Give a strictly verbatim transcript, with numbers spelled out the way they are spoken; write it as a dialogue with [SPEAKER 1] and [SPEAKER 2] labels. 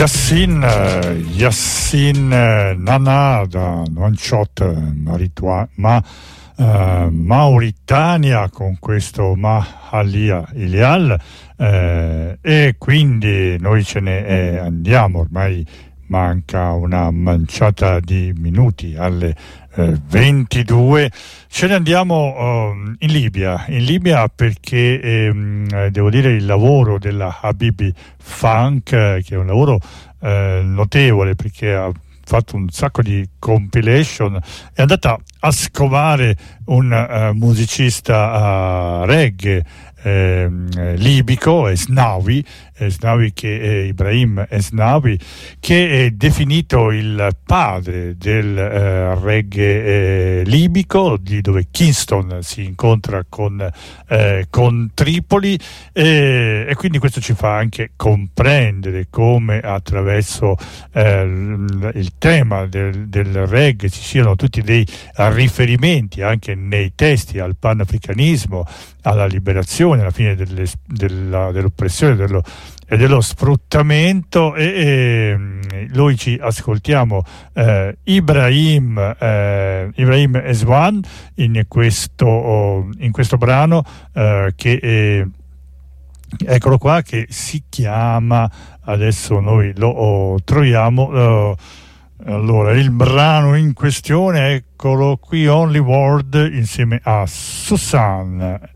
[SPEAKER 1] Yassin, Yassin Nana da Nouakchott, Maritua, ma uh, Mauritania, con questo Mahalia Ilial, eh, e quindi noi ce ne eh, andiamo, ormai manca una manciata di minuti alle eh, ventidue. Ce ne andiamo uh, in Libia, in Libia perché ehm, devo dire il lavoro della Habibi Funk, eh, che è un lavoro eh, notevole perché ha fatto un sacco di compilation, è andata a scovare un uh, musicista uh, reggae eh, libico, Esnawi, Esnawi che è Ibrahim Esnawi, che è definito il padre del eh, reggae eh, libico, di dove Kingston si incontra con, eh, con Tripoli, e, e quindi questo ci fa anche comprendere come attraverso eh, il tema del, del reggae ci siano tutti dei riferimenti anche nei testi al panafricanismo, alla liberazione, alla fine delle, della, dell'oppressione dello, e dello sfruttamento. E, e noi ci ascoltiamo eh, Ibrahim eh, Ibrahim Eswan in questo, in questo brano eh, che è, eccolo qua, che si chiama, adesso noi lo oh, troviamo oh, allora il brano in questione, eccolo qui, Only World, insieme a Susan.